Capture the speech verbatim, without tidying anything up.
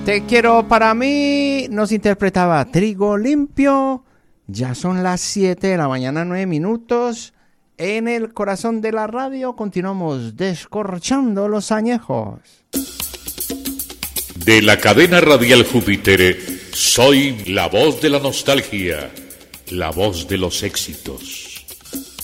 Te quiero para mí nos interpretaba Trigo Limpio. Ya son las siete de la mañana, nueve minutos. En el corazón de la radio continuamos descorchando los añejos. De la cadena radial Júpiter, soy la voz de la nostalgia, la voz de los éxitos.